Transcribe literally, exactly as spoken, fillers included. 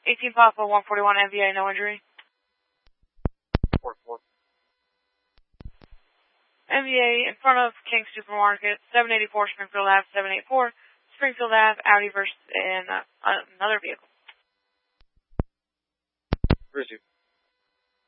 eighteen Papa, one forty-one M V A, no injury. four four. M V A in front of King Supermarket, seven eighty-four Springfield Ave, seven eighty-four Springfield Ave, Audi versus in uh, another vehicle. Receive.